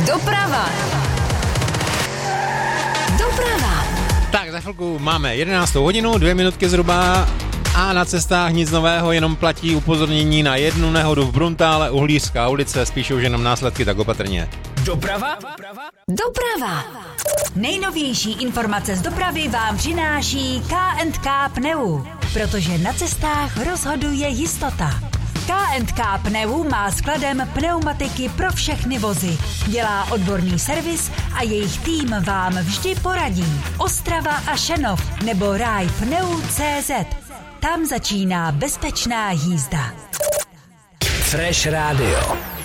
Doprava. Tak, za chvilku máme 11. hodinu, 2 minutky zhruba a na cestách nic nového, jenom platí upozornění na jednu nehodu v Bruntále, Uhlířská ulice, spíš už jenom následky, tak opatrně. Doprava. Nejnovější informace z dopravy vám přináší K&K Pneu, protože na cestách rozhoduje jistota. K&K Pneu má skladem pneumatiky pro všechny vozy. Dělá odborný servis a jejich tým vám vždy poradí. Ostrava a Šenov nebo RajPneu.cz. Tam začíná bezpečná jízda. Fresh Radio.